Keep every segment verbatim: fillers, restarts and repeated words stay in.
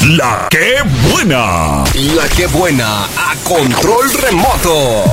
La que buena. La que buena a control remoto.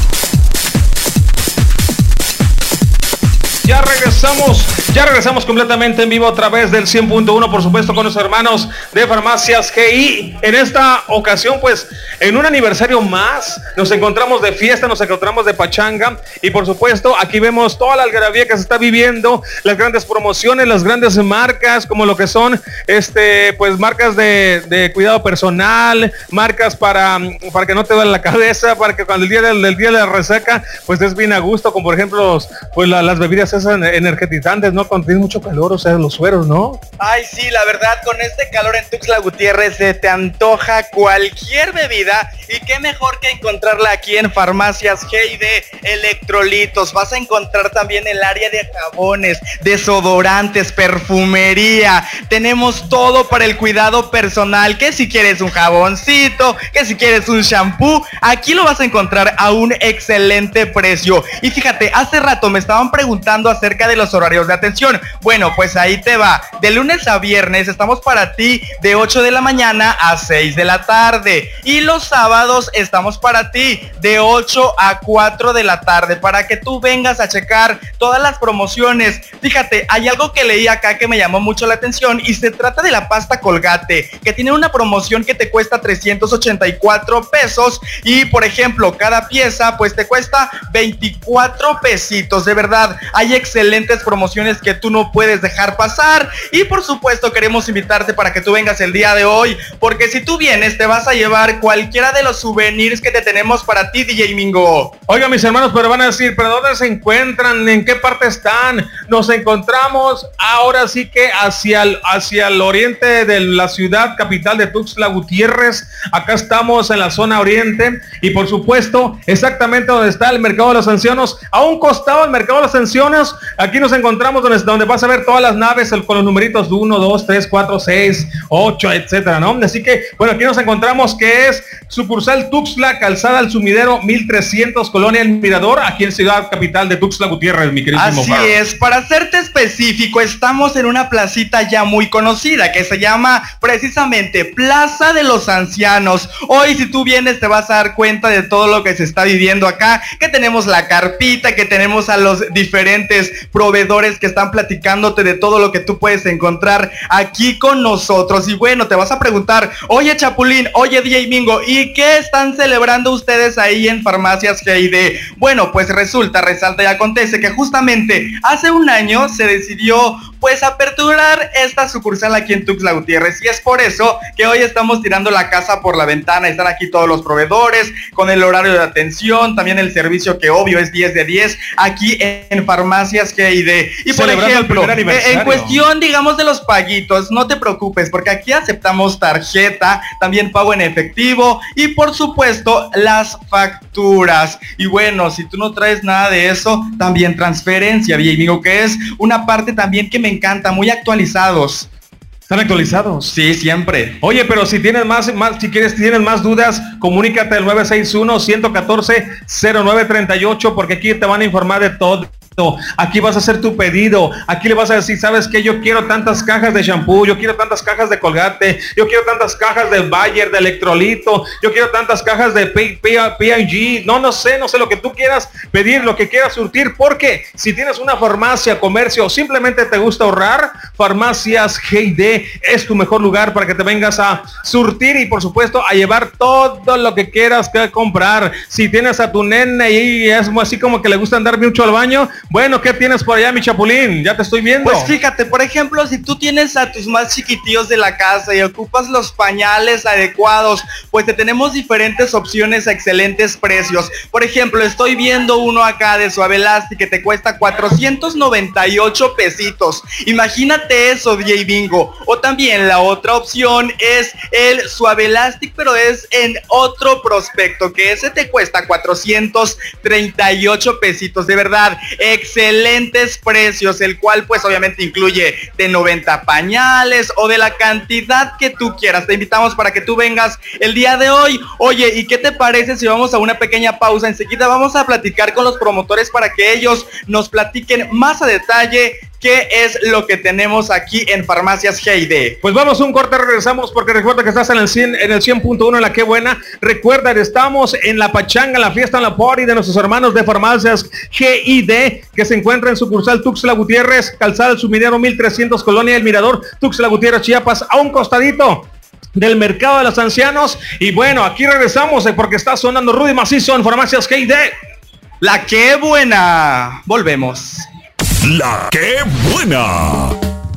Ya regresamos, ya regresamos completamente en vivo a través del cien punto uno, por supuesto, con los hermanos de Farmacias G I. En esta ocasión, pues, en un aniversario más, nos encontramos de fiesta, nos encontramos de pachanga y, por supuesto, aquí vemos toda la algarabía que se está viviendo, las grandes promociones, las grandes marcas, como lo que son, este, pues, marcas de, de cuidado personal, marcas para, para que no te duele la cabeza, para que cuando el día del, del día de la resaca, pues, es bien a gusto, como por ejemplo, los, pues, la, las bebidas energetizantes, ¿no? Cuando tienes mucho calor, o sea, los sueros, ¿no? Ay, sí, la verdad, con este calor en Tuxtla Gutiérrez se te antoja cualquier bebida y qué mejor que encontrarla aquí en Farmacias G I de Electrolitos. Vas a encontrar también el área de jabones, desodorantes, perfumería. Tenemos todo para el cuidado personal, que si quieres un jaboncito, que si quieres un shampoo, aquí lo vas a encontrar a un excelente precio. Y fíjate, hace rato me estaban preguntando acerca de los horarios de atención. Bueno, pues ahí te va. De lunes a viernes estamos para ti de ocho de la mañana a seis de la tarde. Y los sábados estamos para ti de ocho a cuatro de la tarde, para que tú vengas a checar todas las promociones. Fíjate, hay algo que leí acá que me llamó mucho la atención y se trata de la pasta Colgate, que tiene una promoción que te cuesta trescientos ochenta y cuatro pesos y, por ejemplo, cada pieza pues te cuesta veinticuatro pesitos. De verdad, hay excelentes promociones que tú no puedes dejar pasar y, por supuesto, queremos invitarte para que tú vengas el día de hoy, porque si tú vienes te vas a llevar cualquiera de los souvenirs que te tenemos para ti, D J Mingo. Oiga, mis hermanos, pero van a decir, ¿pero dónde se encuentran? ¿En qué parte están? Nos encontramos ahora sí que hacia el, hacia el oriente de la ciudad capital de Tuxtla Gutiérrez. Acá estamos en la zona oriente y, por supuesto, exactamente donde está el mercado de los ancianos, a un costado del mercado de los ancianos. Aquí nos encontramos donde, donde vas a ver todas las naves con los numeritos uno, dos, tres, cuatro, seis, ocho, etcétera, ¿no? Así que, bueno, aquí nos encontramos que es sucursal Tuxtla, calzada al Sumidero mil trescientos, Colonia El Mirador, aquí en ciudad capital de Tuxtla Gutiérrez, mi queridísimo. Así Farro. es, para serte específico, estamos en una placita ya muy conocida que se llama precisamente Plaza de los Ancianos. Hoy, si tú vienes, te vas a dar cuenta de todo lo que se está viviendo acá, que tenemos la carpita, que tenemos a los diferentes proveedores que están platicándote de todo lo que tú puedes encontrar aquí con nosotros. Y bueno, te vas a preguntar, oye Chapulín, oye D J Mingo, ¿y qué están celebrando ustedes ahí en Farmacias G I D? Bueno, pues resulta, resalta y acontece que justamente hace un año se decidió pues aperturar esta sucursal aquí en Tuxtla Gutiérrez, y es por eso que hoy estamos tirando la casa por la ventana. Están aquí todos los proveedores con el horario de atención, también el servicio que obvio es diez de diez aquí en Farmacias G I D. Y por ejemplo, en cuestión digamos de los paguitos, no te preocupes porque aquí aceptamos tarjeta, también pago en efectivo y por supuesto las facturas. Y bueno, si tú no traes nada de eso, también transferencia, D J Mingo, que es una parte también que me encanta, muy actualizados. ¿Están actualizados? Sí, siempre. Oye, pero si tienes más, más si quieres, si tienes más dudas, comunícate al nueve seis uno, uno cuatro cero nueve tres ocho, porque aquí te van a informar de todo. Aquí vas a hacer tu pedido, aquí le vas a decir, ¿sabes qué? Yo quiero tantas cajas de shampoo, yo quiero tantas cajas de Colgate, yo quiero tantas cajas de Bayer, de Electrolito, yo quiero tantas cajas de P I G, no, no sé, no sé, lo que tú quieras pedir, lo que quieras surtir, porque si tienes una farmacia, comercio o simplemente te gusta ahorrar, Farmacias G I D es tu mejor lugar para que te vengas a surtir y, por supuesto, a llevar todo lo que quieras que comprar. Si tienes a tu nene y es así como que le gusta andar mucho al baño, bueno, ¿qué tienes por allá, mi Chapulín? Ya te estoy viendo. Pues fíjate, por ejemplo, si tú tienes a tus más chiquitillos de la casa y ocupas los pañales adecuados, pues te tenemos diferentes opciones a excelentes precios. Por ejemplo, estoy viendo uno acá de Suavelastic que te cuesta cuatrocientos noventa y ocho pesitos. Imagínate eso, D J Bingo. O también la otra opción es el Suavelastic, pero es en otro prospecto, que ese te cuesta cuatrocientos treinta y ocho pesitos. De verdad, excelentes precios, el cual pues obviamente incluye de noventa pañales o de la cantidad que tú quieras. Te invitamos para que tú vengas el día de hoy. Oye, ¿y qué te parece si vamos a una pequeña pausa? Enseguida vamos a platicar con los promotores para que ellos nos platiquen más a detalle qué es lo que tenemos aquí en Farmacias G y D. Pues vamos a un corte, regresamos porque recuerda que estás en el cien, en el cien punto uno en la que buena. Recuerda, estamos en la pachanga, en la fiesta, en la party de nuestros hermanos de Farmacias G y D, que se encuentra en sucursal Tuxtla Gutiérrez, Calzada del Sumidero mil trescientos, Colonia El Mirador, Tuxtla Gutiérrez, Chiapas, a un costadito del mercado de los ancianos. Y bueno, aquí regresamos eh, porque está sonando Rudy Macizo en Farmacias G y D. La que buena. Volvemos. La que buena.